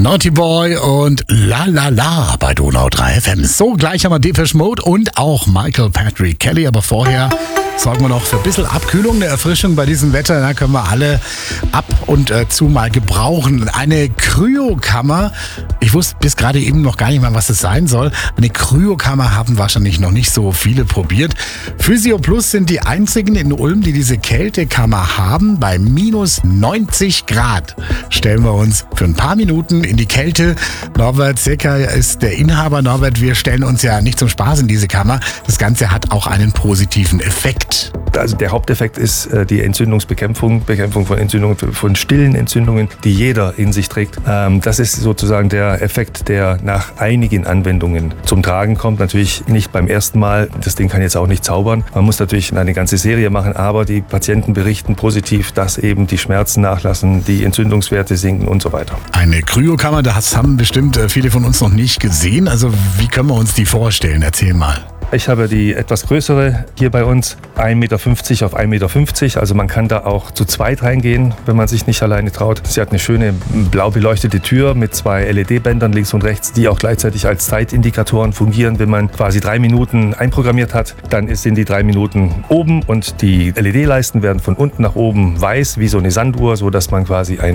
Naughty Boy und La La La bei Donau 3 FM. So, gleich haben wir Depeche Mode und auch Michael Patrick Kelly. Aber vorher sorgen wir noch für ein bisschen Abkühlung, eine Erfrischung bei diesem Wetter. Da können wir alle ab und zu mal gebrauchen. Eine Kryokammer. Ich wusste bis gerade eben noch gar nicht mal, was es sein soll. Eine Kryokammer haben wahrscheinlich noch nicht so viele probiert. Physio Plus sind die einzigen in Ulm, die diese Kältekammer haben. Bei minus 90 Grad stellen wir uns für ein paar Minuten in die Kälte. Norbert Secker ist der Inhaber. Norbert, wir stellen uns ja nicht zum Spaß in diese Kammer. Das Ganze hat auch einen positiven Effekt. Also der Haupteffekt ist die Entzündungsbekämpfung, Bekämpfung von Entzündungen, von stillen Entzündungen, die jeder in sich trägt. Das ist sozusagen der Effekt, der nach einigen Anwendungen zum Tragen kommt. Natürlich nicht beim ersten Mal. Das Ding kann jetzt auch nicht zaubern. Man muss natürlich eine ganze Serie machen, aber die Patienten berichten positiv, dass eben die Schmerzen nachlassen, die Entzündungswerte sinken und so weiter. Eine Kryokammer, das haben bestimmt viele von uns noch nicht gesehen. Also wie können wir uns die vorstellen? Erzähl mal. Ich habe die etwas größere hier bei uns, 1,50 Meter auf 1,50 Meter. Also man kann da auch zu zweit reingehen, wenn man sich nicht alleine traut. Sie hat eine schöne blau beleuchtete Tür mit 2 LED-Bändern links und rechts, die auch gleichzeitig als Zeitindikatoren fungieren. Wenn man quasi 3 Minuten einprogrammiert hat, dann sind die 3 Minuten oben und die LED-Leisten werden von unten nach oben weiß, wie so eine Sanduhr, sodass man quasi ein